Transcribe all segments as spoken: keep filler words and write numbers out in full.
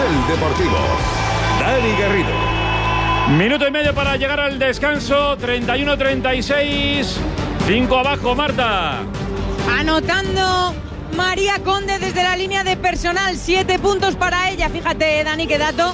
Nivel Deportivo. Dani Garrido. Minuto y medio para llegar al descanso. treinta y uno treinta y seis. cinco abajo, Marta. Anotando María Conde desde la línea de personal. Siete puntos para ella. Fíjate, Dani, qué dato.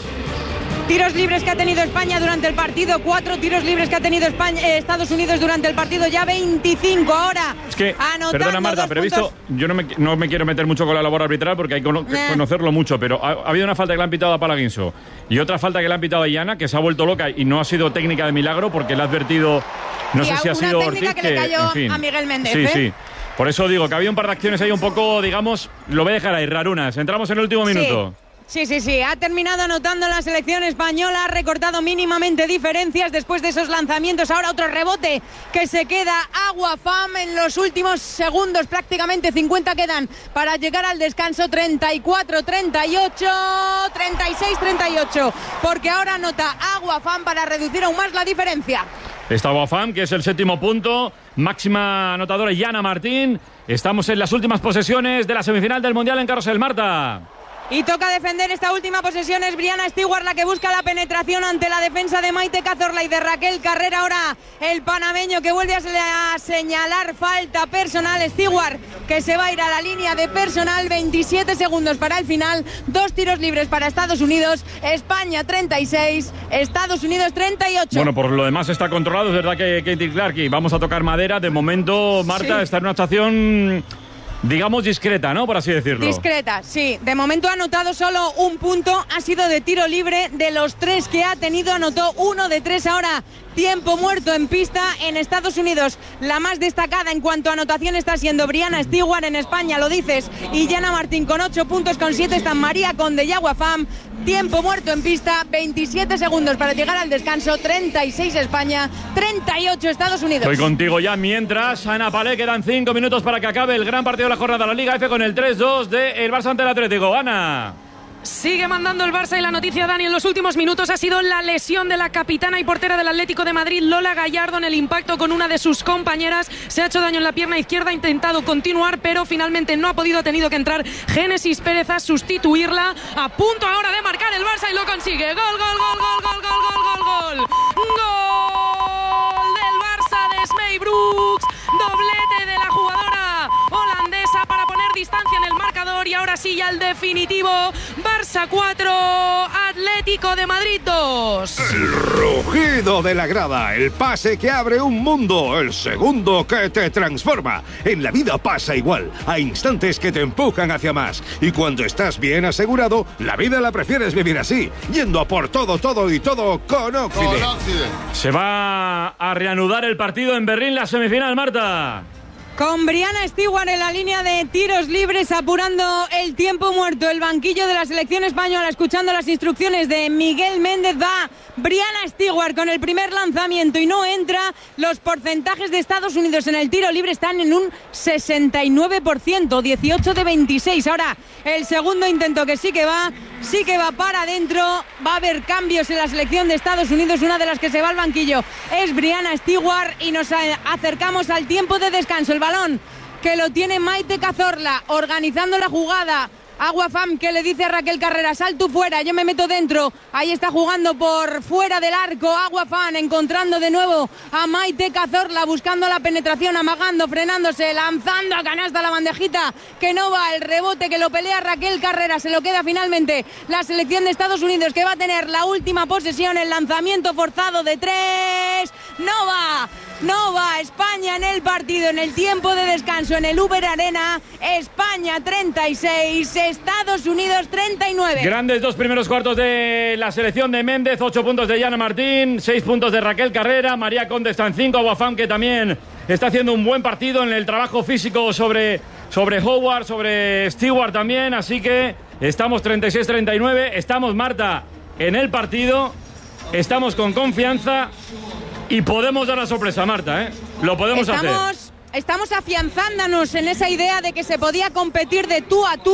Tiros libres que ha tenido España durante el partido, cuatro tiros libres que ha tenido España, eh, Estados Unidos durante el partido, ya veinticinco ahora. Es que, perdona Marta, pero he visto, yo no me, no me quiero meter mucho con la labor arbitral porque hay que cono- eh. conocerlo mucho, pero ha, ha habido una falta que le han pitado a Palaguinso y otra falta que le han pitado a Iana, que se ha vuelto loca y no ha sido técnica de milagro porque le ha advertido, no y sé si ha sido Ortiz, que, que le cayó en fin, a Miguel Méndez. Sí, ¿eh? sí. Por eso digo que había un par de acciones ahí un poco, digamos, lo voy a dejar ahí, rarunas. Entramos en el último minuto. Sí. Sí, sí, sí, ha terminado anotando la selección española, ha recortado mínimamente diferencias después de esos lanzamientos. Ahora otro rebote que se queda Aguafam en los últimos segundos, prácticamente cincuenta quedan para llegar al descanso. Treinta y cuatro treinta y ocho, treinta y seis treinta y ocho, porque ahora anota Aguafam para reducir aún más la diferencia. Está Aguafam, que es el séptimo punto, máxima anotadora Iana Martín. Estamos en las últimas posesiones de la semifinal del Mundial en Carrusel, Marta. Y toca defender esta última posesión. Es Brianna Stewart la que busca la penetración ante la defensa de Maite Cazorla y de Raquel Carrera. Ahora el panameño que vuelve a señalar falta personal. Stewart que se va a ir a la línea de personal. veintisiete segundos para el final. Dos tiros libres para Estados Unidos. España treinta y seis, Estados Unidos treinta y ocho. Bueno, por lo demás está controlado. Es verdad que Katie Clark, y vamos a tocar madera. De momento, Marta, sí, está en una actuación, digamos, discreta, ¿no? Por así decirlo. Discreta, sí. De momento ha anotado solo un punto. Ha sido de tiro libre. De los tres que ha tenido, anotó uno de tres. Ahora tiempo muerto en pista en Estados Unidos. La más destacada en cuanto a anotación está siendo Brianna Stewart. En España, lo dices, y Iana Martín con ocho puntos, con siete están María Conde y Aguafam. Tiempo muerto en pista, veintisiete segundos para llegar al descanso. Treinta y seis España, treinta y ocho Estados Unidos. Estoy contigo ya. Mientras, Ana Palé, quedan cinco minutos para que acabe el gran partido de la jornada, la Liga F, con el tres dos del Barça ante el Atlético. Ana. Sigue mandando el Barça, y la noticia, Dani, en los últimos minutos ha sido la lesión de la capitana y portera del Atlético de Madrid, Lola Gallardo, en el impacto con una de sus compañeras. Se ha hecho daño en la pierna izquierda, ha intentado continuar, pero finalmente no ha podido, ha tenido que entrar Génesis Pérez a sustituirla. A punto ahora de marcar el Barça y lo consigue. Gol, gol, gol, gol, gol, gol, gol, gol, gol. Gol del Barça de Smey Brooks. Doblete de la jugadora holandesa para poner distancia en el marcador, y ahora sí ya el definitivo. Barça cuatro, Atlético de Madrid dos. El rugido de la grada, el pase que abre un mundo, el segundo que te transforma. En la vida pasa igual, hay instantes que te empujan hacia más, y cuando estás bien asegurado, la vida la prefieres vivir así, yendo a por todo, todo y todo con Oxide. Se va a reanudar el partido en Berlín, la semifinal, Marta. Con Brianna Stewart en la línea de tiros libres, apurando el tiempo muerto. El banquillo de la selección española, escuchando las instrucciones de Miguel Méndez. Va Brianna Stewart con el primer lanzamiento y no entra. Los porcentajes de Estados Unidos en el tiro libre están en un sesenta y nueve por ciento, dieciocho de veintiséis. Ahora el segundo intento, que sí que va, sí que va para adentro. Va a haber cambios en la selección de Estados Unidos. Una de las que se va al banquillo es Brianna Stewart, y nos acercamos al tiempo de descanso. El balón que lo tiene Maite Cazorla, organizando la jugada. Aguafam que le dice a Raquel Carrera: sal tú fuera, yo me meto dentro. Ahí está jugando por fuera del arco Aguafam, encontrando de nuevo a Maite Cazorla, buscando la penetración, amagando, frenándose, lanzando a canasta la bandejita, que no va. El rebote que lo pelea Raquel Carrera, se lo queda finalmente la selección de Estados Unidos, que va a tener la última posesión. El lanzamiento forzado de tres, no va. No va. España en el partido, en el tiempo de descanso, en el Uber Arena. España treinta y seis, Estados Unidos treinta y nueve. Grandes dos primeros cuartos de la selección de Méndez. Ocho puntos de Iana Martín, seis puntos de Raquel Carrera. María Conde está en cinco. Aguafam, que también está haciendo un buen partido en el trabajo físico sobre, sobre Howard, sobre Stewart también. Así que estamos treinta y seis treinta y nueve. Estamos, Marta, en el partido. Estamos con confianza. Y podemos dar la sorpresa, Marta, ¿eh? Lo podemos estamos, hacer. Estamos afianzándonos en esa idea de que se podía competir de tú a tú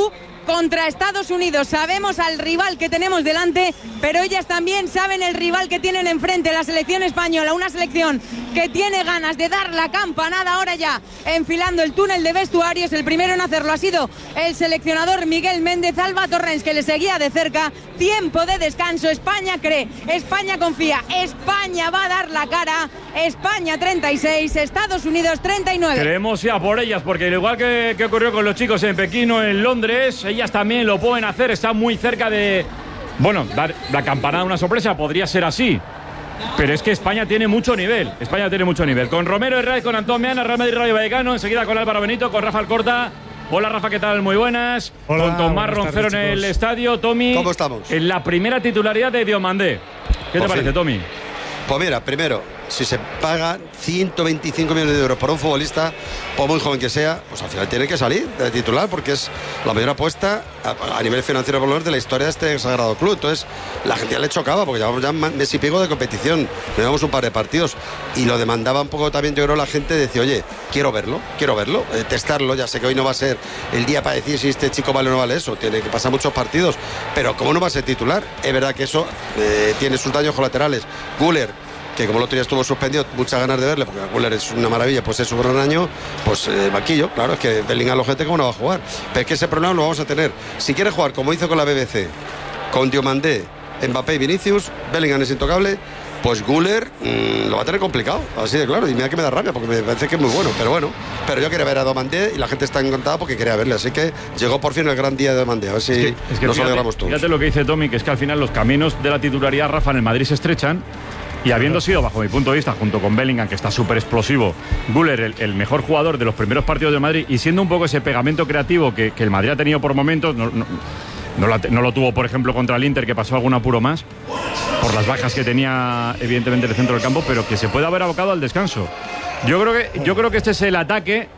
contra Estados Unidos. Sabemos al rival que tenemos delante, pero ellas también saben el rival que tienen enfrente, la selección española, una selección que tiene ganas de dar la campanada ahora ya, enfilando el túnel de vestuarios. El primero en hacerlo ha sido el seleccionador Miguel Méndez. Alba Torrens, que le seguía de cerca. Tiempo de descanso. España cree, España confía, España va a dar la cara. España treinta y seis, Estados Unidos treinta y nueve. Queremos ya por ellas, porque al igual que, que ocurrió con los chicos en Pekín o en Londres, ellas también lo pueden hacer. Están muy cerca de, bueno, dar la campanada, una sorpresa, podría ser así. Pero es que España tiene mucho nivel. España tiene mucho nivel. Con Romero Herrera y con Antón Meana, Real Madrid Rayo Vallecano. Enseguida con Álvaro Benito, con Rafa Alcorta. Hola Rafa, ¿qué tal? Muy buenas. Hola, con Tomás Roncero en el estadio. Tommy, ¿cómo estamos? En la primera titularidad de Diomandé. ¿Qué Por te parece, fin. Tommy? Pues mira, primero, si se paga ciento veinticinco millones de euros por un futbolista, por muy joven que sea, pues al final tiene que salir de titular, porque es la mayor apuesta a, a nivel financiero por lo menos de la historia de este sagrado club. Entonces la gente ya le chocaba, porque llevamos ya un mes y pico de competición, llevamos un par de partidos, y lo demandaba un poco también, yo creo, la gente, decía, oye, quiero verlo, quiero verlo, eh, testarlo. Ya sé que hoy no va a ser el día para decir si este chico vale o no vale eso, tiene que pasar muchos partidos, pero ¿cómo no va a ser titular? Es verdad que eso eh, tiene sus daños colaterales. Güler, que como el otro día estuvo suspendido, muchas ganas de verle, porque Güler es una maravilla, pues es un gran año, pues eh, banquillo, claro, es que Bellingham, gente, ¿cómo no va a jugar? Pero es que ese problema lo vamos a tener. Si quiere jugar, como hizo con la B B C, con Diomandé, Mbappé y Vinicius, Bellingham es intocable, pues Güler mmm, lo va a tener complicado, así de claro, y mira que me da rabia, porque me parece que es muy bueno, pero bueno, pero yo quería ver a Diomandé y la gente está encantada porque quería verle, así que llegó por fin el gran día de Diomandé, a ver si es que, es que nos fíjate, alegramos todos. Fíjate lo que dice Tommy, que es que al final los caminos de la titularidad, Rafa, en el Madrid se estrechan. Y habiendo sido, bajo mi punto de vista, junto con Bellingham, que está súper explosivo, Güler, el, el mejor jugador de los primeros partidos de Madrid, y siendo un poco ese pegamento creativo que, que el Madrid ha tenido por momentos, no, no, no, lo, no lo tuvo, por ejemplo, contra el Inter, que pasó algún apuro más, por las bajas que tenía, evidentemente, el centro del campo, pero que se puede haber abocado al descanso. Yo creo que, yo creo que este es el ataque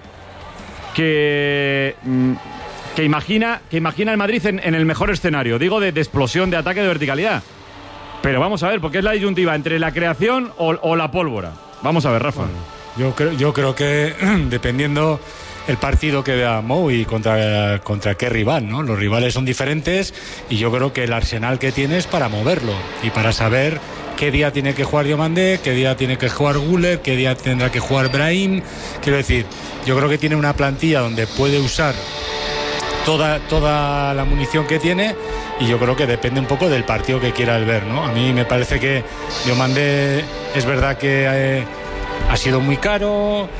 que... que imagina, que imagina el Madrid en, en el mejor escenario, digo, de, de explosión, de ataque, de verticalidad. Pero vamos a ver, porque es la disyuntiva entre la creación o, o la pólvora. Vamos a ver, Rafa. Bueno, yo, creo, yo creo que dependiendo el partido que vea Mou y contra, contra qué rival, ¿no? Los rivales son diferentes y yo creo que el arsenal que tiene es para moverlo y para saber qué día tiene que jugar Diomandé, qué día tiene que jugar Güler, qué día tendrá que jugar Brahim. Quiero decir, yo creo que tiene una plantilla donde puede usar toda, toda la munición que tiene. Y yo creo que depende un poco del partido que quiera el ver, ¿no? A mí me parece que Diomandé es verdad que eh, ha sido muy caro,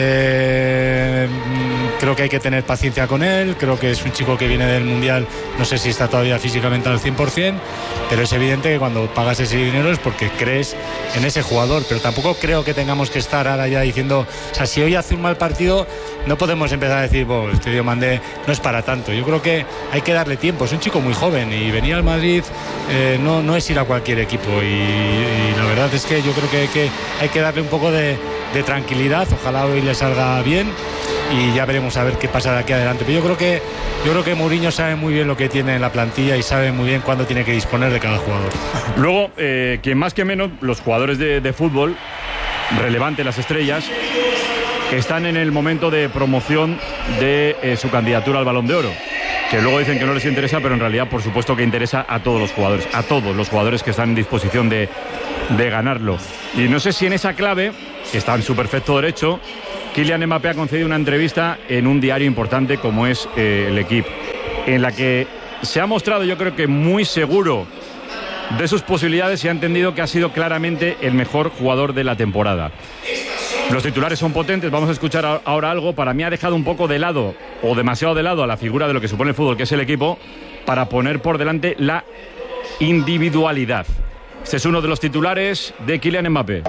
eh, creo que hay que tener paciencia con él, creo que es un chico que viene del Mundial, no sé si está todavía físicamente al cien por ciento, pero es evidente que cuando pagas ese dinero es porque crees en ese jugador, pero tampoco creo que tengamos que estar ahora ya diciendo, o sea, si hoy hace un mal partido, no podemos empezar a decir, bueno, este Diomandé no es para tanto. Yo creo que hay que darle tiempo, es un chico muy joven y venir al Madrid eh, no, no es ir a cualquier equipo y, y la verdad es que yo creo que hay que, hay que darle un poco de, de tranquilidad, ojalá hoy le salga bien y ya veremos a ver qué pasa de aquí adelante. Pero yo creo que yo creo que Mourinho sabe muy bien lo que tiene en la plantilla y sabe muy bien cuándo tiene que disponer de cada jugador. Luego, eh, quien más que menos, los jugadores de, de fútbol, relevante las estrellas, están en el momento de promoción de eh, su candidatura al Balón de Oro, que luego dicen que no les interesa, pero en realidad por supuesto que interesa a todos los jugadores, a todos los jugadores que están en disposición de, de ganarlo. Y no sé si en esa clave, que está en su perfecto derecho, Kylian Mbappé ha concedido una entrevista en un diario importante como es eh, El Equipo, en la que se ha mostrado, yo creo que muy seguro de sus posibilidades y ha entendido que ha sido claramente el mejor jugador de la temporada. Los titulares son potentes, vamos a escuchar ahora algo. Para mí ha dejado un poco de lado, o demasiado de lado, a la figura de lo que supone el fútbol, que es el equipo, para poner por delante la individualidad. Este es uno de los titulares de Kylian Mbappé.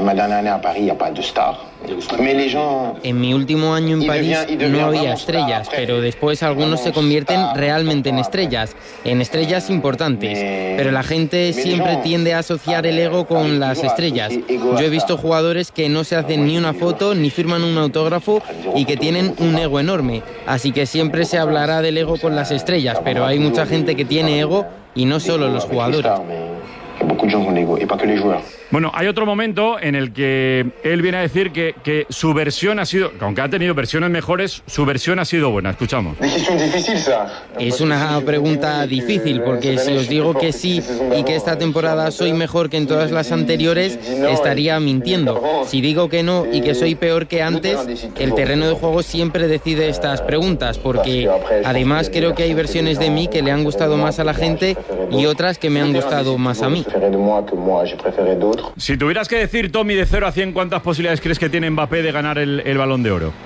En mi último año en París no había estrellas, pero después algunos se convierten realmente en estrellas, en estrellas importantes. Pero la gente siempre tiende a asociar el ego con las estrellas. Yo he visto jugadores que no se hacen ni una foto, ni firman un autógrafo y que tienen un ego enorme. Así que siempre se hablará del ego con las estrellas, pero hay mucha gente que tiene ego y no solo los jugadores. Bueno, hay otro momento en el que él viene a decir que, que su versión ha sido, aunque ha tenido versiones mejores, su versión ha sido buena. Escuchamos. Es una pregunta difícil, porque si os digo que sí y que esta temporada soy mejor que en todas las anteriores, estaría mintiendo. Si digo que no y que soy peor que antes, el terreno de juego siempre decide estas preguntas, porque además creo que hay versiones de mí que le han gustado más a la gente y otras que me han gustado más a mí. Si tuvieras que decir, Tommy, de cero a cien, ¿cuántas posibilidades crees que tiene Mbappé de ganar el, el Balón de Oro?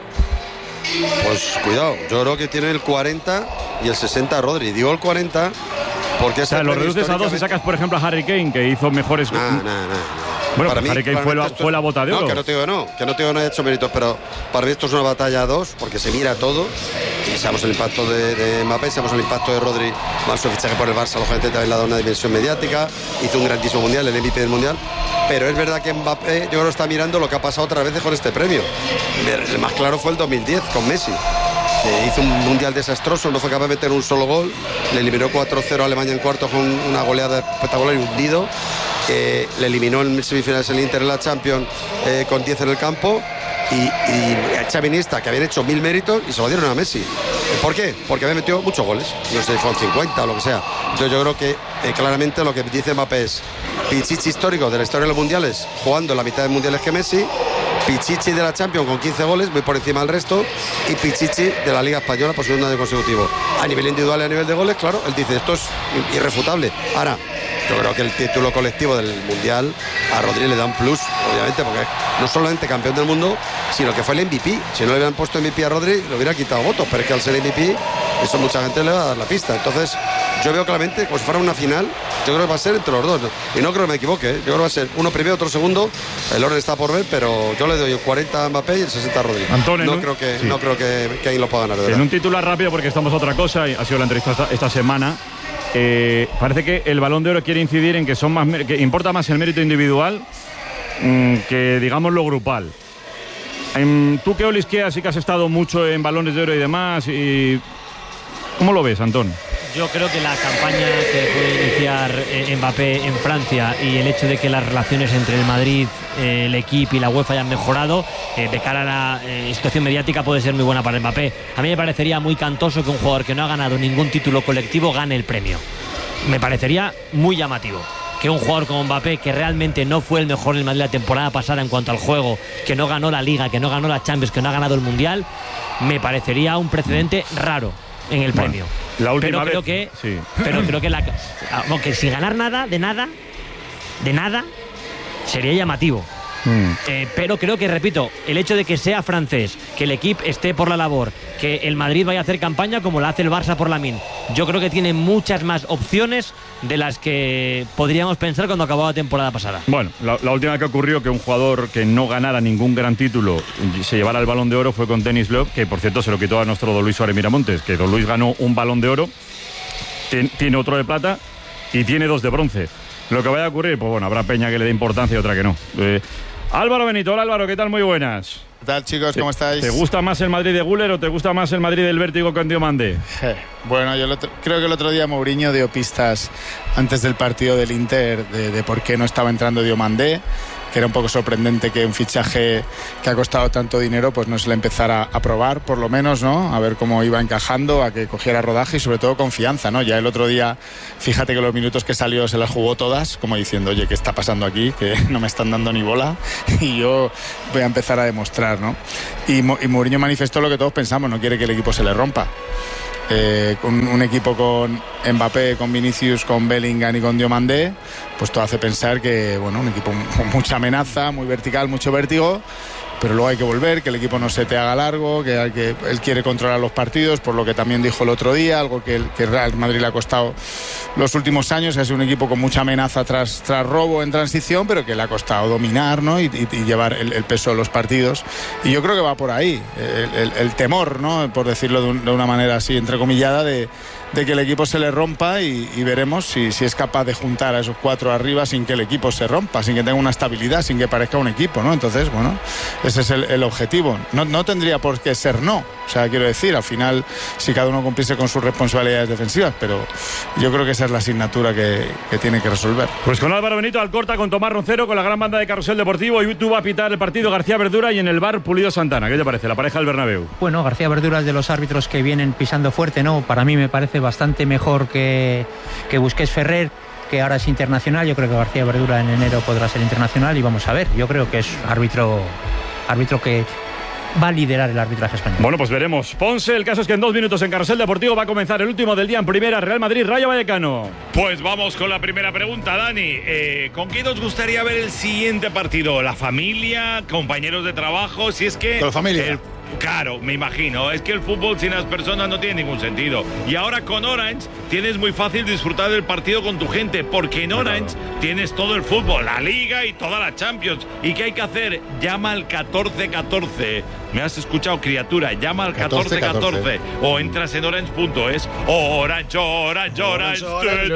Pues cuidado, yo creo que tiene el cuarenta y el sesenta Rodri. Digo el cuarenta porque... O sea, lo reduces a dos y sacas, por ejemplo, a Harry Kane, que hizo mejores... Nah, nah, nah. Bueno, para pues mí, Harry Kane fue la, esto... fue la bota de oro. No, que no te digo que no, que no te digo que no haya hecho méritos, pero para mí esto es una batalla a dos, porque se mira todo, y sabemos el impacto de, de Mbappé, sabemos el impacto de Rodri, más su fichaje por el Barça, lógicamente también le ha dado una dimensión mediática, hizo un grandísimo mundial, el M V P del mundial, pero es verdad que Mbappé, yo creo que está mirando lo que ha pasado otras veces con este premio. El más claro fue el dos mil diez con Messi. Eh, hizo un mundial desastroso, no fue capaz de meter un solo gol, le eliminó cuatro cero a Alemania en cuartos con una goleada espectacular y hundido. Eh, le eliminó en semifinales el Inter en la Champions eh, con diez en el campo y, y a Xavi Iniesta, que habían hecho mil méritos y se lo dieron a Messi. ¿Por qué? Porque había metido muchos goles, no sé, con cincuenta o lo que sea. Entonces yo creo que eh, claramente lo que dice Mbappé es Pichichi histórico de la historia de los mundiales, jugando la mitad de mundiales que Messi, Pichichi de la Champions con quince goles, muy por encima del resto, y Pichichi de la Liga Española por segundo año consecutivo. A nivel individual y a nivel de goles, claro, él dice, esto es irrefutable. Ahora, yo creo que el título colectivo del Mundial a Rodri le da un plus, obviamente, porque no solamente campeón del mundo, sino que fue el M V P. Si no le hubieran puesto M V P a Rodri, le hubiera quitado votos, pero es que al ser M V P, eso mucha gente le va a dar la pista. Entonces, yo veo claramente, como si fuera una final, yo creo que va a ser entre los dos. Y no creo que me equivoque, ¿eh? Yo creo que va a ser uno primero, otro segundo. El orden está por ver, pero yo le doy el cuarenta a Mbappé y el sesenta a Rodri. Antonio, no, un... creo que, sí. no creo que, que ahí lo pueda ganar, de verdad. En un titular rápido, porque estamos a otra cosa, y ha sido la entrevista esta, esta semana. Eh, parece que el Balón de Oro quiere incidir en que son más que importa más el mérito individual mmm, que, digamos, lo grupal. En, tú que olisqueas y que has estado mucho en Balones de Oro y demás, y ¿cómo lo ves, Antón? Yo creo que la campaña que puede iniciar eh, Mbappé en Francia y el hecho de que las relaciones entre el Madrid, eh, el equipo y la UEFA hayan mejorado, eh, de cara a la eh, situación mediática puede ser muy buena para Mbappé. A mí me parecería muy cantoso que un jugador que no ha ganado ningún título colectivo gane el premio. Me parecería muy llamativo que un jugador como Mbappé, que realmente no fue el mejor del Madrid la temporada pasada en cuanto al juego, que no ganó la Liga, que no ganó la Champions, que no ha ganado el Mundial, me parecería un precedente raro en el bueno, premio. La última pero creo vez, que sí. pero creo que la aunque sin ganar nada de nada de nada sería llamativo. Mm. Eh, pero creo que, repito, el hecho de que sea francés, que el equipo esté por la labor, que el Madrid vaya a hacer campaña como la hace el Barça por Lamine, yo creo que tiene muchas más opciones de las que podríamos pensar cuando acabó la temporada pasada. Bueno, la, la última que ocurrió que un jugador que no ganara ningún gran título se llevara el Balón de Oro fue con Denis Love, que por cierto se lo quitó a nuestro Don Luis Suárez Miramontes, que Don Luis ganó un Balón de Oro, tiene otro de plata y tiene dos de bronce. Lo que vaya a ocurrir, pues bueno, habrá peña que le dé importancia y otra que no. Eh, Álvaro Benito, hola Álvaro, ¿qué tal? Muy buenas. ¿Qué tal, chicos? ¿Cómo estáis? ¿Te gusta más el Madrid de Güler o te gusta más el Madrid del Vértigo con Diomande? Eh, bueno, yo el otro, creo que el otro día Mourinho dio pistas antes del partido del Inter de, de por qué no estaba entrando Diomandé, que era un poco sorprendente que un fichaje que ha costado tanto dinero pues no se le empezara a probar, por lo menos, ¿no? A ver cómo iba encajando, a que cogiera rodaje y sobre todo confianza, ¿no? Ya el otro día, fíjate que los minutos que salió se las jugó todas, como diciendo, oye, ¿qué está pasando aquí? Que no me están dando ni bola y yo voy a empezar a demostrar, ¿no? Y, y Mourinho manifestó lo que todos pensamos, no quiere que el equipo se le rompa. Eh, con un equipo con Mbappé, con Vinicius, con Bellingham y con Diomandé, pues todo hace pensar que, bueno, un equipo con mucha amenaza, muy vertical, mucho vértigo, pero luego hay que volver, que el equipo no se te haga largo, que, hay que él quiere controlar los partidos, por lo que también dijo el otro día, algo que el que Real Madrid le ha costado los últimos años, ha sido un equipo con mucha amenaza tras, tras robo en transición, pero que le ha costado dominar, ¿no? y, y, y llevar el, el peso de los partidos, y yo creo que va por ahí, el, el, el temor, ¿no? Por decirlo de, un, de una manera así entrecomillada, de, de que el equipo se le rompa y, y veremos si, si es capaz de juntar a esos cuatro arriba sin que el equipo se rompa, sin que tenga una estabilidad, sin que parezca un equipo, ¿no? Entonces, bueno, ese es el, el objetivo. No, no tendría por qué ser no. O sea, quiero decir, al final, si cada uno cumpliese con sus responsabilidades defensivas, pero yo creo que esa es la asignatura que, que tiene que resolver. Pues con Álvaro Benito Alcorta, con Tomás Roncero, con la gran banda de Carrusel Deportivo, y tú va a pitar el partido García Verdura y en el bar Pulido Santana. ¿Qué te parece, la pareja del Bernabéu? Bueno, García Verdura es de los árbitros que vienen pisando fuerte, ¿no? Para mí me parece bastante mejor que, que Busquets Ferrer, que ahora es internacional. Yo creo que García Verdura en enero podrá ser internacional y vamos a ver. Yo creo que es árbitro, árbitro que va a liderar el arbitraje español. Bueno, pues veremos. Ponce, el caso es que en dos minutos en Carrusel Deportivo va a comenzar el último del día en primera, Real Madrid, Rayo Vallecano. Pues vamos con la primera pregunta, Dani. Eh, ¿Con quién nos gustaría ver el siguiente partido? ¿La familia? ¿Compañeros de trabajo? Si es que... Con la familia. El... Claro, me imagino. Es que el fútbol sin las personas no tiene ningún sentido. Y ahora con Orange tienes muy fácil disfrutar del partido con tu gente, porque en Orange tienes todo el fútbol, la Liga y toda la Champions. ¿Y qué hay que hacer? Llama al catorce catorce. ¿Me has escuchado, criatura? Llama al catorce catorce. O entras en orange punto es. Orange, Orange, Orange.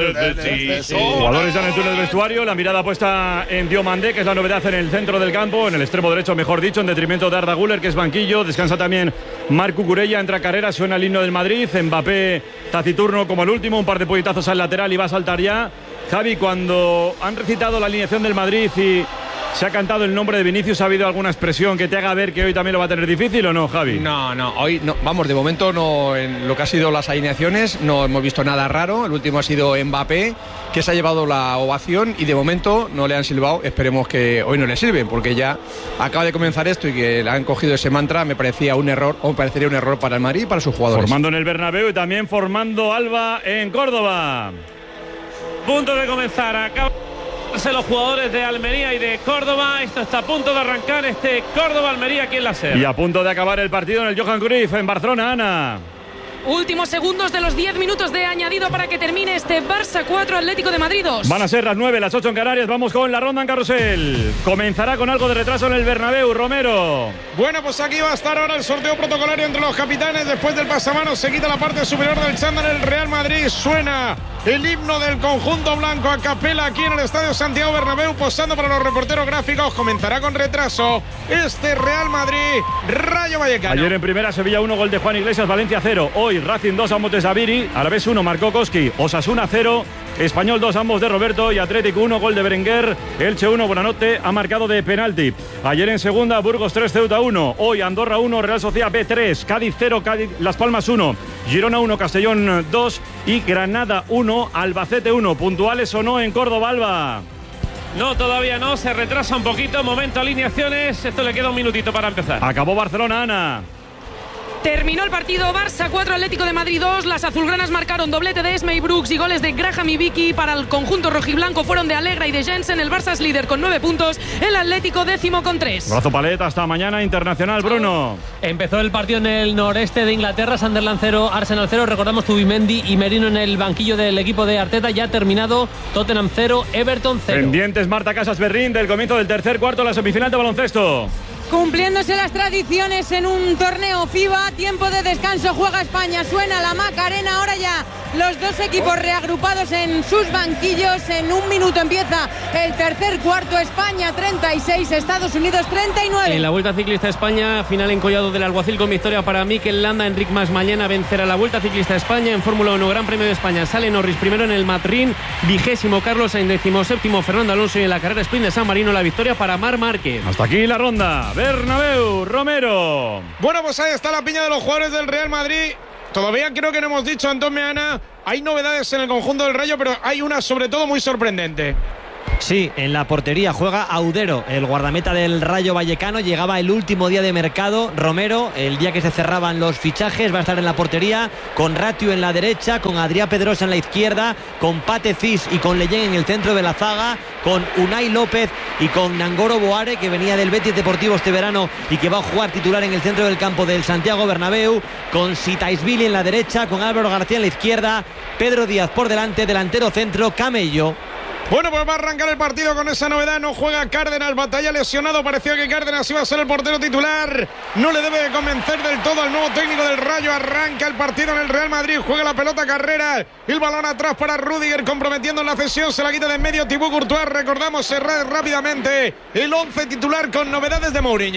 Jugadores ya en el túnel del vestuario. La mirada puesta en Diomandé, que es la novedad en el centro del campo, en el extremo derecho, mejor dicho, en detrimento de Arda Güler, que es banquillo. Descansa también Marc Cucurella, entra Carrera, suena el himno del Madrid. Mbappé taciturno como el último, un par de puñetazos al lateral y va a saltar ya. Javi, cuando han recitado la alineación del Madrid y se ha cantado el nombre de Vinicius, ¿ha habido alguna expresión que te haga ver que hoy también lo va a tener difícil o no, Javi? No, no, hoy no, vamos, de momento no, en lo que ha sido las alineaciones no hemos visto nada raro. El último ha sido Mbappé, que se ha llevado la ovación y de momento no le han silbado. Esperemos que hoy no le sirven, porque ya acaba de comenzar esto y que le han cogido ese mantra me parecía un error, o me parecería un error para el Madrid y para sus jugadores. Formando en el Bernabéu y también formando Alba en Córdoba. Punto de comenzar, acaba los jugadores de Almería y de Córdoba. Esto está a punto de arrancar, este Córdoba-Almería aquí en la SER. Y a punto de acabar el partido en el Johan Cruyff en Barcelona, Ana. Últimos segundos de los diez minutos de añadido para que termine este Barça cuatro, Atlético de Madrid dos. Van a ser las nueve, las ocho en Canarias. Vamos con la ronda en Carrusel. Comenzará con algo de retraso en el Bernabéu, Romero. Bueno, pues aquí va a estar ahora el sorteo protocolario entre los capitanes. Después del pasamanos se quita la parte superior del chándal el Real Madrid. Suena el himno del conjunto blanco a capela aquí en el Estadio Santiago Bernabéu, posando para los reporteros gráficos. Comenzará con retraso este Real Madrid, Rayo Vallecano. Ayer en primera, Sevilla uno, gol de Juan Iglesias, Valencia cero. Hoy Racing dos, ambos de Sabiri, Alavés uno, marcó Koski. Osasuna cero, Español dos, ambos de Roberto. Y Atlético uno, gol de Berenguer. Elche uno, Buenanote ha marcado de penalti. Ayer en segunda, Burgos tres, Ceuta uno. Hoy Andorra uno, Real Sociedad B tres, Cádiz cero, Cádiz, Las Palmas uno, Girona uno, Castellón dos y Granada uno, Albacete uno. ¿Puntuales o no en Córdoba, Alba? No, todavía no, se retrasa un poquito. Momento alineaciones, esto le queda un minutito para empezar. Acabó Barcelona, Ana. Terminó el partido, Barça cuatro, Atlético de Madrid dos. Las azulgranas marcaron doblete de Esme y Brooks y goles de Graham y Vicky. Para el conjunto rojiblanco fueron de Alegra y de Jensen. El Barça es líder con nueve puntos, el Atlético décimo con tres. Brazo paleta, hasta mañana internacional, Bruno. Empezó el partido en el noreste de Inglaterra, Sunderland cero, Arsenal cero. Recordamos Zubimendi y Merino en el banquillo del equipo de Arteta. Ya terminado, Tottenham cero, Everton cero. Pendientes Marta Casas Berrín del comienzo del tercer cuarto, la semifinal de baloncesto. Cumpliéndose las tradiciones en un torneo FIBA, tiempo de descanso, juega España, suena la Macarena, ahora ya los dos equipos reagrupados en sus banquillos. En un minuto empieza el tercer cuarto, España treinta y seis, Estados Unidos treinta y nueve. En la Vuelta Ciclista España, final en Collado del Alguacil con victoria para Mikel Landa. Enric Mas mañana vencerá la Vuelta Ciclista España. En Fórmula uno, Gran Premio de España, sale Norris primero en el Madrid, vigésimo Carlos Sainz, décimo séptimo Fernando Alonso, y en la carrera sprint de San Marino la victoria para Marc Márquez. Hasta aquí la ronda. Bernabéu, Romero. Bueno, pues ahí está la piña de los jugadores del Real Madrid. Todavía creo que no hemos dicho, Antón Meana, hay novedades en el conjunto del Rayo, pero hay una sobre todo muy sorprendente. Sí, en la portería juega Audero, el guardameta del Rayo Vallecano. Llegaba el último día de mercado. Romero, el día que se cerraban los fichajes, va a estar en la portería con Ratiu en la derecha, con Adrià Pedrosa en la izquierda, con Pate Cis y con Leyen en el centro de la zaga, con Unai López y con Nangoro Boare, que venía del Betis Deportivo este verano y que va a jugar titular en el centro del campo del Santiago Bernabéu, con Sitaisvili en la derecha, con Álvaro García en la izquierda, Pedro Díaz por delante, delantero centro Camello. Bueno, pues va a arrancar el partido con esa novedad. No juega Cárdenas, batalla lesionado. Parecía que Cárdenas iba a ser el portero titular. No le debe de convencer del todo al nuevo técnico del Rayo. Arranca el partido en el Real Madrid. Juega la pelota Carrera. El balón atrás para Rüdiger, comprometiendo en la cesión. Se la quita de en medio Thibaut Courtois. Recordamos cerrar rápidamente el once titular con novedades de Mourinho.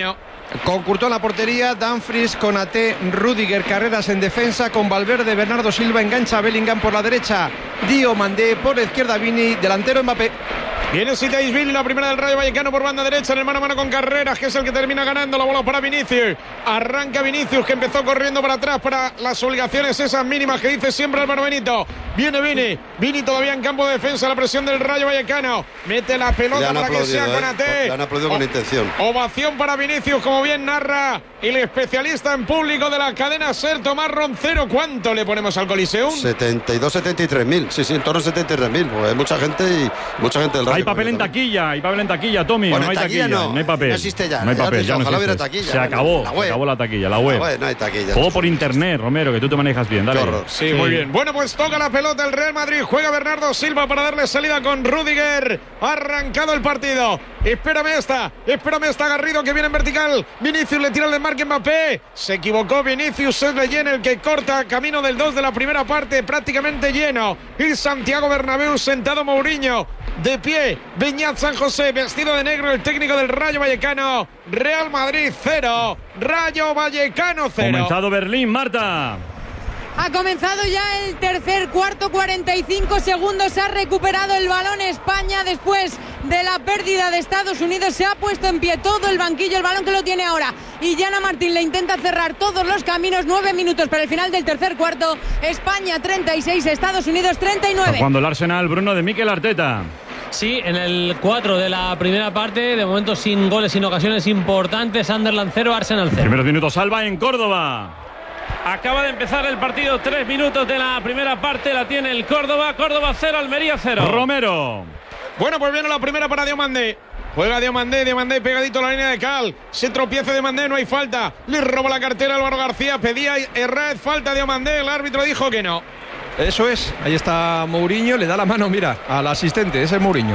Con Courtois en la portería, Dumfries, Konaté, Rüdiger, Carreras en defensa, con Valverde, Bernardo Silva, engancha a Bellingham por la derecha, Diomandé, por la izquierda Vini, delantero Mbappé. Viene Sitaisvili, la primera del Rayo Vallecano por banda derecha en el mano a mano con Carreras, que es el que termina ganando la bola para Vinicius. Arranca Vinicius, que empezó corriendo para atrás para las obligaciones esas mínimas que dice siempre Álvaro Benito. Viene Vini, Vini todavía en campo de defensa, la presión del Rayo Vallecano. Mete la pelota para que sea Konaté. Le han aplaudido con intención. Ovación para Vinicius, como bien narra el especialista en público de la cadena SER, Tomás Roncero. ¿Cuánto le ponemos al Coliseum? setenta y dos, setenta y tres mil. Sí, sí, en torno a setenta y tres mil. Pues hay mucha gente y mucha gente del Rayo. Hay papel en taquilla, hay papel en taquilla, Tommy. Bueno, no hay taquilla, no, no hay papel. No existe ya. No hay papel, ya, ya no ojalá existe. hubiera taquilla. Se acabó, la se acabó la taquilla, la web. La web no hay taquilla. Todo por internet, Romero, que tú te manejas bien. Dale. Sí, sí, muy bien. Bueno, pues toca la pelota el Real Madrid. Juega Bernardo Silva para darle salida con Rüdiger. Ha arrancado el partido. Espérame esta, espérame esta Garrido que viene en vertical. Vinicius le tira el desmarque Mbappé. Se equivocó Vinicius, es Leyen el que corta camino del dos de la primera parte, prácticamente lleno. Y Santiago Bernabéu sentado Mourinho. De pie, Beñat San José, vestido de negro, el técnico del Rayo Vallecano. Real Madrid cero, Rayo Vallecano cero. Comenzado Berlín, Marta. Ha comenzado ya el tercer cuarto, cuarenta y cinco segundos. Ha recuperado el balón España después de la pérdida de Estados Unidos. Se ha puesto en pie todo el banquillo, el balón que lo tiene ahora. Y Yana Martín le intenta cerrar todos los caminos. Nueve minutos para el final del tercer cuarto. España treinta y seis, Estados Unidos treinta y nueve. Cuando el Arsenal, Bruno, de Mikel Arteta. Sí, en el cuatro de la primera parte, de momento sin goles, sin ocasiones importantes. Sunderland cero, Arsenal cero. Primeros minutos, Alba en Córdoba. Acaba de empezar el partido, tres minutos de la primera parte, la tiene el Córdoba. Córdoba cero, Almería cero. Romero. Bueno, pues viene la primera para Diomandé. Juega Diomandé, Diomandé pegadito a la línea de Cal. Se tropieza Diomandé, no hay falta. Le roba la cartera Álvaro García. Pedía Herrera falta Diomandé. El árbitro dijo que no. Eso es, ahí está Mourinho, le da la mano, mira, al asistente, ese es Mourinho.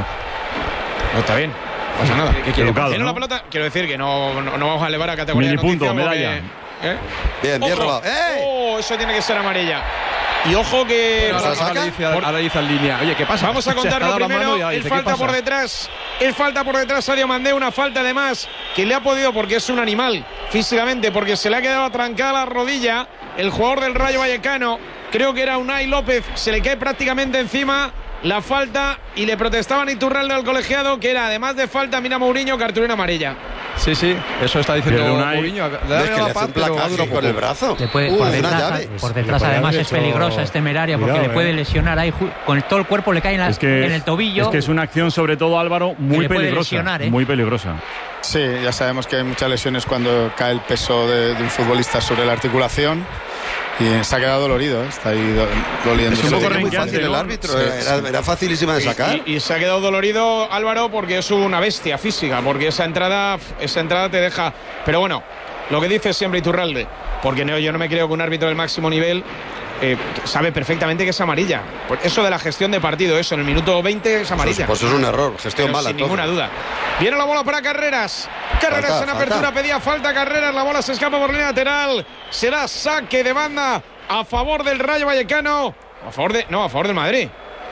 No está bien, no pasa nada. ¿Qué quiere? Educado, ¿no? La pelota, quiero decir que no, no, no vamos a elevar a categoría Mini de noticia punto, medalla. Porque, ¿eh? Bien, bien robado. ¡Eh! Oh, eso tiene que ser amarilla. Y ojo que... Bueno, ahora, ahora, dice, ahora dice en línea. Oye, ¿qué pasa? Vamos a contarlo primero. Él falta por detrás. Él falta por detrás a Diomandé. Una falta además que le ha podido, porque es un animal físicamente, porque se le ha quedado atrancada la rodilla. El jugador del Rayo Vallecano, creo que era Unai López, se le cae prácticamente encima la falta y le protestaban Iturralde al colegiado, que era además de falta, mira Mourinho, cartulina amarilla. Sí, sí, eso está diciendo Unai. Mourinho. Le da la paz, pero ha durado con el brazo. Le puede, Uh, por una detrás, llave. por detrás además es hecho... peligrosa, es temeraria, porque Cuidado, le puede eh. lesionar ahí, con todo el cuerpo le cae en, la, Es que, en el tobillo. Es que es una acción, sobre todo, Álvaro, muy le puede peligrosa. lesionar, ¿eh? Muy peligrosa. Sí, ya sabemos que hay muchas lesiones cuando cae el peso de, de un futbolista sobre la articulación. Y se ha quedado dolorido, ¿eh? Está ahí do, doliendo. Es un poco Muy renqueante, fácil el ¿no? árbitro, Sí, era, sí. era facilísima de sacar. Y, y, y se ha quedado dolorido Álvaro porque es una bestia física, porque esa entrada, esa entrada te deja. Pero bueno, lo que dice siempre Iturralde, porque no, yo no me creo que un árbitro del máximo nivel eh, sabe perfectamente que es amarilla. Pues eso de la gestión de partido, eso en el minuto veinte es amarilla. Pues, pues es un error, gestión Pero mala. sin entonces. ninguna duda. Viene la bola para Carreras. Carreras Falta, en falta. apertura, pedía falta Carreras. La bola se escapa por línea lateral. Será saque de banda a favor del Rayo Vallecano. A favor de. No, a favor del Madrid.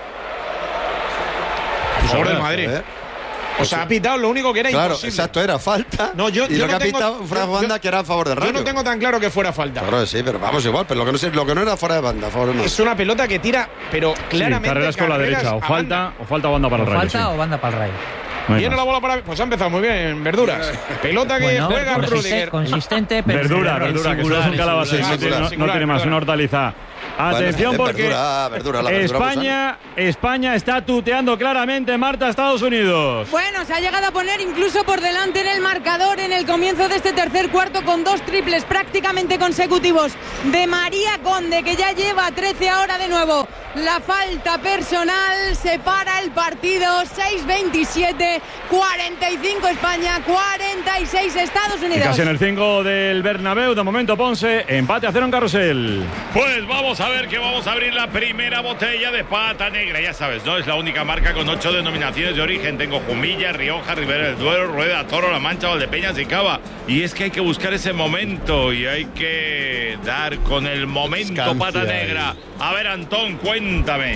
A favor del Madrid. ¿Eh? O sea, ha pitado lo único que era Claro, imposible. exacto, era falta. No, yo, y yo lo que no ha tengo, pitado fuera de yo- banda yo- que era a favor del Rayo. Yo no tengo tan claro que fuera falta. Claro que sí, pero vamos igual, pero lo que no, sé- lo que no era fuera de banda, a favor del Madrid. Es una pelota que tira, pero claramente. Sí, Carreras con la Carreras derecha. O a falta, banda. o falta banda para el ¿O Rayo. falta sí. o banda para el Rayo? No hay Viene más. la bola para. Pues ha empezado muy bien, Verduras. Pelota que Bueno, juega consiste- Rüdiger. consistente, pero Verdura, verdura, que solo es un calabacín, no, singular, tiene- no- singular, no tiene más, verdura. una hortaliza. Atención Bueno, porque verdura, verdura, la verdura España, España está tuteando claramente, Marta, a Estados Unidos. Bueno, se ha llegado a poner incluso por delante en el marcador en el comienzo de este tercer cuarto con dos triples prácticamente consecutivos de María Conde, que ya lleva trece ahora de nuevo. La falta personal separa el partido. Seis veintisiete, cuarenta y cinco España, cuarenta y seis Estados Y Unidos. casi en el cinco del Bernabéu, de momento Ponce, empate a cero en Carrusel. Pues vamos a ver que vamos a abrir la primera botella de pata negra. Ya sabes, ¿no? Es la única marca con ocho denominaciones de origen. Tengo Jumilla, Rioja, Ribera del Duero, Rueda, Toro, La Mancha, Valdepeñas y Cava. Y es que hay que buscar ese momento y hay que dar con el momento Escancia pata ahí. negra. A ver, Antón, cuéntame.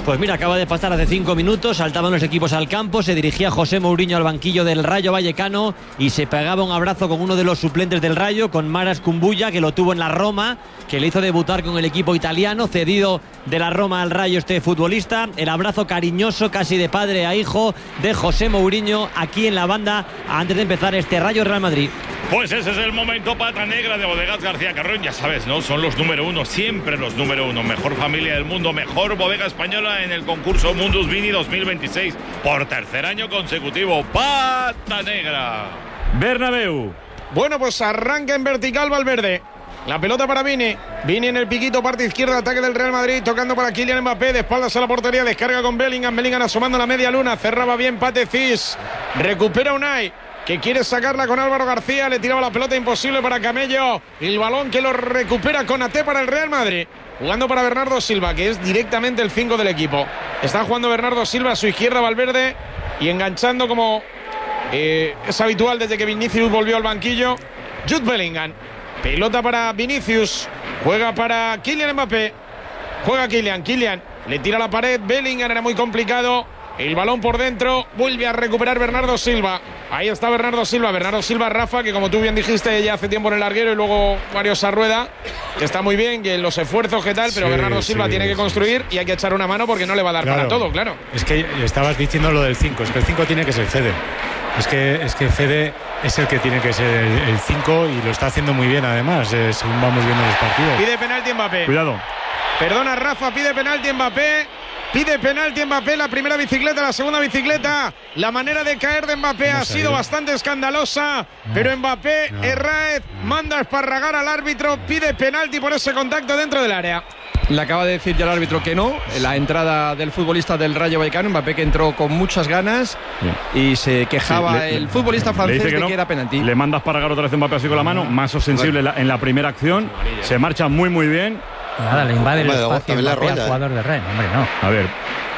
Pues mira, acaba de pasar hace cinco minutos, saltaban los equipos al campo, se dirigía José Mourinho al banquillo del Rayo Vallecano y se pegaba un abrazo con uno de los suplentes del Rayo, con Maras Kumbulla, que lo tuvo en la Roma, que le hizo debutar con el equipo italiano, cedido de la Roma al Rayo este futbolista. El abrazo cariñoso, casi de padre a hijo, de José Mourinho aquí en la banda antes de empezar este Rayo Real Madrid. Pues ese es el momento pata negra de Bodegas García Carrón. Ya sabes, ¿no? Son los número uno, siempre los número uno. Mejor familia del mundo, mejor bodega española en el concurso Mundus Vini dos mil veintiséis. Por tercer año consecutivo, pata negra. Bernabéu. Bueno, pues arranca en vertical Valverde. La pelota para Vini. Vini en el piquito, parte izquierda, ataque del Real Madrid, tocando para Kylian Mbappé, de espaldas a la portería, descarga con Bellingham. Bellingham asomando la media luna, cerraba bien Pate Cis. Recupera Unai, que quiere sacarla con Álvaro García, le tiraba la pelota, imposible para Camello. El balón que lo recupera Konaté para el Real Madrid. Jugando para Bernardo Silva, que es directamente el cinco del equipo. Está jugando Bernardo Silva a su izquierda, Valverde, y enganchando como eh, es habitual desde que Vinicius volvió al banquillo, Jude Bellingham. Pelota para Vinicius, juega para Kylian Mbappé, juega Kylian, Kylian le tira a la pared, Bellingham, era muy complicado, el balón por dentro, vuelve a recuperar Bernardo Silva. Ahí está Bernardo Silva, Bernardo Silva, Rafa, que como tú bien dijiste ya hace tiempo en el larguero, y luego Mario Sarrueda, que está muy bien, que los esfuerzos que tal, pero sí, Bernardo Silva sí, tiene que construir sí. y hay que echar una mano porque no le va a dar claro, para todo, claro. Es que estabas diciendo lo del cinco, es que el cinco tiene que ser Fede. Es que, es que Fede es el que tiene que ser el cinco y lo está haciendo muy bien además, eh, según vamos viendo los partidos. Pide penalti Mbappé. Cuidado. Perdona Rafa, pide penalti Mbappé. Pide penalti Mbappé, la primera bicicleta, la segunda bicicleta. La manera de caer de Mbappé ha sido bastante escandalosa, no, pero Mbappé, no, Herráez, no. manda a esparragar al árbitro, pide penalti por ese contacto dentro del área. Le acaba de decir ya el árbitro que no, la entrada del futbolista del Rayo Vallecano, Mbappé, que entró con muchas ganas Bien. y se quejaba sí, le, el futbolista francés que de no, que era penalti. Le manda a esparragar otra vez Mbappé así con la mano, más sensible bueno. en la primera acción, se marcha muy muy bien. Nada, le invade el espacio Mbappé al jugador de Rennes, hombre, no. A ver.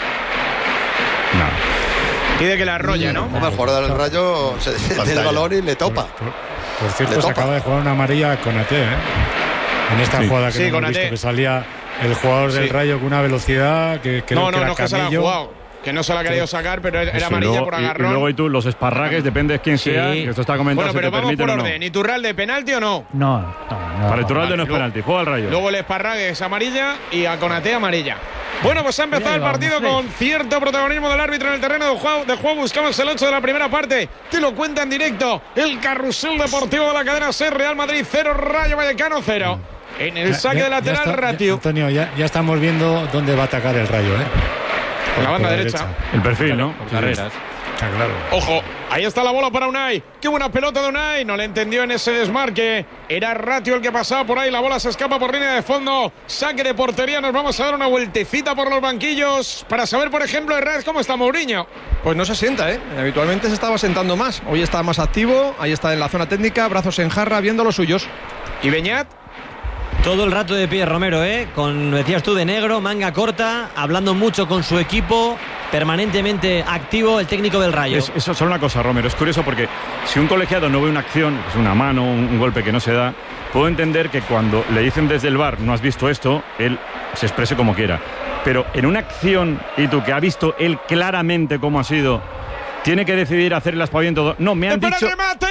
No. Pide que la arrolla, ¿no? El jugador del Rayo se tiene el balón y le topa. Por, por, por cierto, le se topa. Acaba de jugar una amarilla con Konaté, ¿eh? En esta sí. jugada que sí, no hemos visto, que salía el jugador del sí. Rayo con una velocidad que creo no, no, que era no, que se la ha jugado. Que no se la ha querido sacar, pero era sí, amarilla luego, por agarrón. Y, y luego y tú, los esparragues, depende de quién sí. sea, que esto está comentado. Bueno, pero si te vamos por orden. No. ¿Iturralde penalti o no? No, no, no. Para Iturralde no, no es penalti, juega el Rayo. Luego el esparrague es amarilla y a Konaté amarilla. Bueno, pues ha empezado el partido con cierto protagonismo del árbitro en el terreno de juego. De juego buscamos el ocho de la primera parte. Te lo cuenta en directo el carrusel deportivo de la cadena SER. Real Madrid cero, Rayo Vallecano cero. En el saque ya, de lateral, ya está, Ratio. Ya, Antonio, ya, ya estamos viendo dónde va a atacar el Rayo, ¿eh? Por la banda derecha. derecha. El perfil, ¿no? Por carreras. Está claro. Ojo, ahí está la bola para Unai. Qué buena pelota de Unai. No le entendió en ese desmarque. Era Ratio el que pasaba por ahí. La bola se escapa por línea de fondo. Saque de portería. Nos vamos a dar una vueltecita por los banquillos para saber, por ejemplo, Herrera, cómo está Mourinho. Pues no se sienta, ¿eh? Habitualmente se estaba sentando más. Hoy está más activo. Ahí está en la zona técnica. Brazos en jarra, viendo los suyos. ¿Y Beñat? Todo el rato de pie Romero, ¿eh? Con, decías tú, de negro, manga corta, hablando mucho con su equipo, permanentemente activo el técnico del Rayo. Es, eso es solo una cosa, Romero, es curioso porque si un colegiado no ve una acción, pues una mano, un, un golpe que no se da, puedo entender que cuando le dicen desde el V A R no has visto esto, él se exprese como quiera. Pero en una acción, y tú que ha visto él claramente cómo ha sido, tiene que decidir hacer el aspaviento. No, me han ¡Espera dicho... el remate!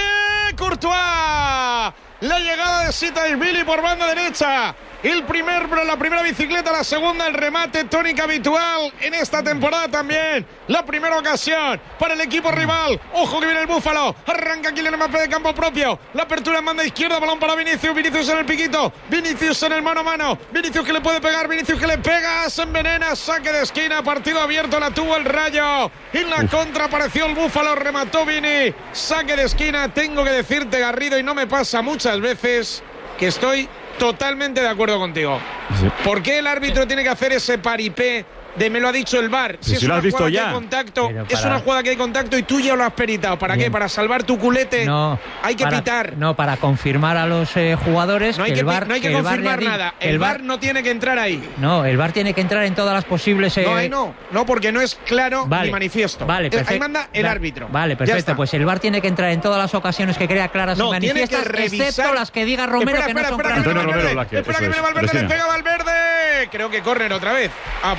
¡Courtois! La llegada de Sitaisvili por banda derecha. El primer, la primera bicicleta, la segunda, el remate, tónica habitual en esta temporada también. La primera ocasión para el equipo rival. Ojo que viene el Búfalo. Arranca Kylian Mbappé de campo propio. La apertura en banda izquierda, balón para Vinicius. Vinicius en el piquito. Vinicius en el mano a mano. Vinicius que le puede pegar. Vinicius que le pega. Se envenena. Saque de esquina. Partido abierto. La tuvo el Rayo. En la Uf. contra apareció el Búfalo. Remató Vini. Saque de esquina. Tengo que decirte, Garrido, y no me pasa muchas veces, que estoy totalmente de acuerdo contigo. Sí. ¿Por qué el árbitro tiene que hacer ese paripé de me lo ha dicho el V A R? Si, si es lo una has visto jugada ya. que hay contacto, para... es una jugada que hay contacto y tú ya lo has peritado. ¿Para Bien. qué? ¿Para salvar tu culete? No. Hay que para, pitar. No, para confirmar a los eh, jugadores. No hay que, que, el V A R, no hay que, que confirmar el nada. El, el V A R no tiene que entrar ahí. No, el V A R tiene que entrar en todas las posibles. Eh... No, ahí no. No, porque no es claro vale. ni manifiesto. Vale, perfecto. Ahí manda el árbitro. Vale, perfecto. Pues el V A R tiene que entrar en todas las ocasiones que crea claras no, y manifiestas, tiene que revisar... excepto las que diga Romero espera, que espera, no son espera, claras. Espera, Valverde, espera que viene Valverde, le pega Valverde. Creo que córner otra vez. Ah, pues saque de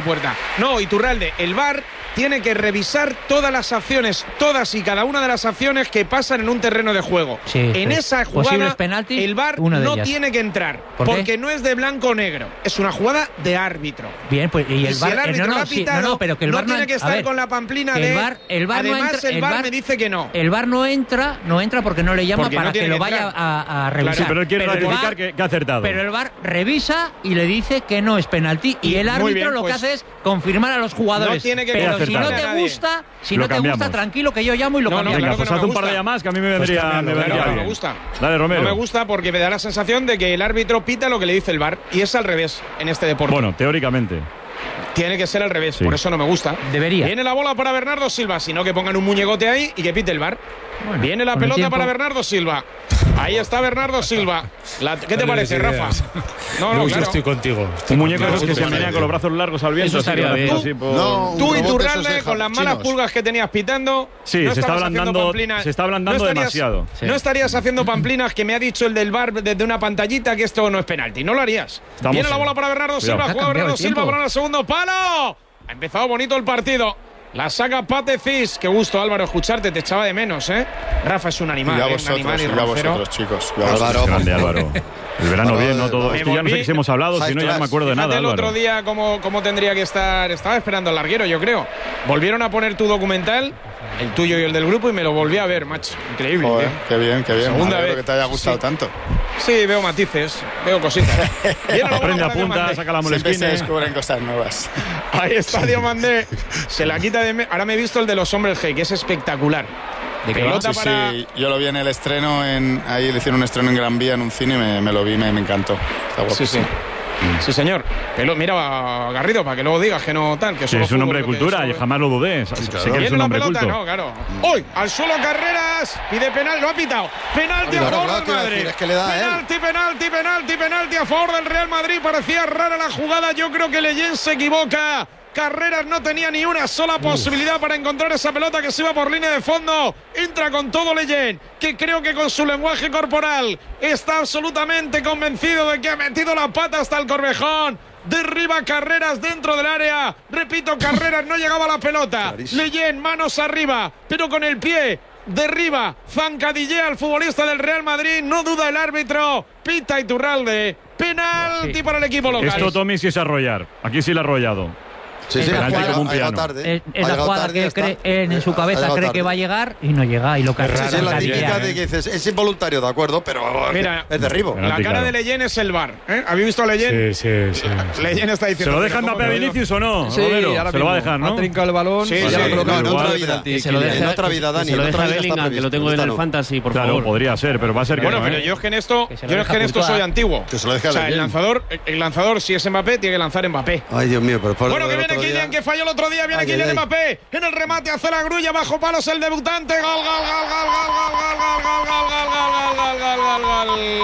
puerta. No, Iturralde, el V A R tiene que revisar todas las acciones, todas y cada una de las acciones que pasan en un terreno de juego. Sí, en esa jugada, penaltis, el V A R no ellas. tiene que entrar, ¿Por porque qué? no es de blanco o negro, es una jugada de árbitro. Bien, pues y el y si V A R, el árbitro no, no, lo ha sí, pitado, no, no, pero que el no V A R no tiene que estar a ver, con la pamplina el de... V A R, el V A R no Además, entra, el el V A R V A R me dice que no. El V A R no entra, no entra porque no le llama Porque para no que tiene lo que vaya entrar. a, a revisar. Sí, pero él quiere el ratificar V A R que, que ha acertado. Pero el V A R revisa y le dice que no es penalti. Y, Y el muy árbitro bien, lo pues, que hace es confirmar a los jugadores. no tiene que pero si no acertar. te a nadie. gusta, si Lo no te cambiamos. gusta, tranquilo que yo llamo y lo No, no, cambiamos. Venga, claro pues que no haz me un par de gusta. llamadas que a mí me Pues vendría, cámbialo, me vendría claro, no bien. me gusta. Dale, Romero. No me gusta porque me da la sensación de que el árbitro pita lo que le dice el V A R y es al revés en este deporte. Bueno, teóricamente. Tiene que ser al revés, Sí. por eso no me gusta. Debería. Viene la bola para Bernardo Silva, sino que pongan un muñecote ahí y que pite el V A R. Bueno, Viene la con el pelota tiempo. para Bernardo Silva. Ahí está Bernardo Silva. La- ¿Qué te No le parece, des Rafa? ideas. No, no, Yo claro. estoy contigo. Estoy Un muñeco contigo. esos que se Estoy menean con los brazos largos al viento. Eso estaría así, bien. así, por- No, Tú un y robot de esos Turralde, de con las malas chinos. pulgas que tenías pitando. Sí, no se está estabas haciendo ablandando- pamplinas- se está ablandando no estarías- demasiado. Sí. No estarías haciendo pamplinas que me ha dicho el del V A R desde una pantallita que esto no es penalti. No lo harías. Estamos Viene la en- bola para Bernardo Cuidado. Silva. Ha Juega cambiado Bernardo el Silva tiempo. para el segundo palo. Ha empezado bonito el partido. La saca Pate Cis. Qué gusto, Álvaro, escucharte. Te echaba de menos, ¿eh? Rafa es un animal, Y a ¿eh? Un vosotros, animal y y a roncero. vosotros, chicos. Y a Álvaro, vosotros. Grande, Álvaro. El verano Álvaro, bien, ¿no? Todo. me Es que ya no sé volví- si hemos hablado, si no ya no me acuerdo de Fíjate nada, el otro Álvaro. día cómo, cómo tendría que estar. Estaba esperando al larguero, yo creo. Volvieron a poner tu documental, el tuyo y el del grupo, y me lo volví a ver, macho. Increíble. Joder, tío. qué bien, qué bien. Segunda Me alegro vez. que te haya gustado Sí. tanto. Sí, veo matices, veo cositas. Viene la bola Aprende, para apunta, Diomandé. saca la Siempre se molesquina. descubren cosas nuevas. Ahí está Diomandé. Se la quita de... me- Ahora me he visto el de los hombres G, que es espectacular. ¿De qué va? Pelota Sí, para... sí, yo lo vi en el estreno, en, ahí le hicieron un estreno en Gran Vía en un cine y me, me lo vi, me, me encantó. Está Sí, sí. guapísimo. Sí, señor. Pelo, mira, Garrido, para que luego digas que no tal, que Sí, solo es un fútbol, hombre de lo que cultura y solo- jamás lo dudé. Sé que eres Viene un la hombre pelota, culto. no, claro. ¡Uy! Al suelo Carreras. Pide penal, lo ha pitado. Penalti a Claro, favor claro, del te iba a Madrid. decir, es que le da a él. penalti, penalti, penalti, penalti a favor del Real Madrid. Parecía rara la jugada. Yo creo que Leyen se equivoca. Carreras no tenía ni una sola posibilidad para encontrar esa pelota que se iba por línea de fondo. Entra con todo Leyen, que creo que con su lenguaje corporal está absolutamente convencido de que ha metido la pata hasta el Corvejón. Derriba Carreras dentro del área. Repito, Carreras no llegaba a la pelota. Clarísimo. Leyen, manos arriba, pero con el pie. Derriba, zancadillea al futbolista del Real Madrid. No duda el árbitro. Pita Iturralde. Penalti Sí. para el equipo local. Esto, Tommy, sí es arrollar. Aquí sí lo ha arrollado. Sí, Es sí, la ha jugada- llegado- como un ha llegado piano. tarde. Es, Ha es la llegado jugada tarde, que ya está. cree, él en su Ha cabeza llegado cree tarde. que va a llegar y no llega. Y lo que Sí, sí, es la arranca típica bien. de que dices, es involuntario, de acuerdo, pero Mira, es derribo. Penalti, La cara claro. de Leyen es el bar. ¿eh? ¿Habéis visto a Leyen? Sí, sí, sí. Leyen está ¿Se diciendo. lo "Mira, dejan ¿cómo Mbappé a te lo digo?". Vinicius o no? Sí, Romero? ahora Se lo va a mismo. dejar, ¿no? Ha trincado el balón. Sí, y sí, ya lo sí. coloca No, en igual, otra vida. penalti. Que se lo En deje, otra vida, que Dani, se lo en deje otra a vida está Bellingham, que previsto, lo tengo en esta el no. fantasy, por Claro, favor. podría ser, pero va a ser que Bueno, no, pero ¿eh? yo es que en esto, Que se lo yo es deja que en esto Courtois. soy antiguo. Que se lo deje a O sea, el Leyen. lanzador, el lanzador, si es Mbappé, tiene que lanzar Mbappé. Ay, Dios mío, pero por Bueno, que el viene otro día- Kylian, que falló el otro día. Viene Ay, Kylian ay, ay. Mbappé. En el remate hace la grulla bajo palos el debutante. Gol, gol, gol, gol, gol, gol, gol, gol, gol, gol, gol, gol, gol, gol, gol, gol,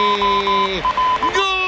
gol. ¡Gol!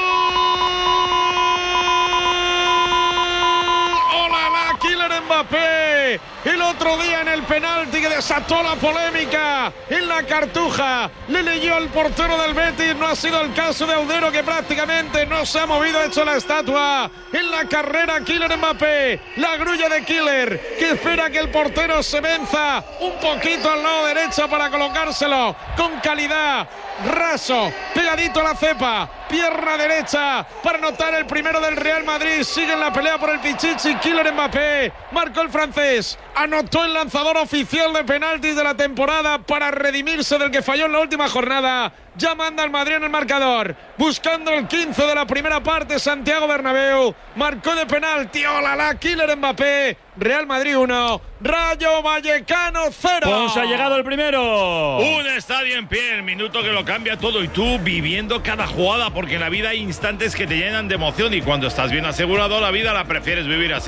¡Hola, la Kylian Mbappé! El otro día en el penalti que desató la polémica en la Cartuja. Le leyó al portero del Betis. No ha sido el caso de Audero, que prácticamente no se ha movido, ha hecho la estatua. En la carrera, Kylian Mbappé. La grulla de Killer, que espera que el portero se venza un poquito al lado derecho para colocárselo con calidad. Raso, pegadito a la cepa, pierna derecha para anotar el primero del Real Madrid. Sigue en la pelea por el Pichichi. Kylian Mbappé marcó el francés, anotó el lanzador oficial de penaltis de la temporada para redimirse del que falló en la última jornada. Ya manda el Madrid en el marcador, buscando el quince de la primera parte. Santiago Bernabéu marcó de penalti. ¡Hola, la Kylian Mbappé! Real Madrid uno, Rayo Vallecano cero. Ponce ha llegado el primero. Un estadio en pie, el minuto que lo cambia todo, y tú viviendo cada jugada, porque en la vida hay instantes que te llenan de emoción, y cuando estás bien asegurado, la vida la prefieres vivir así.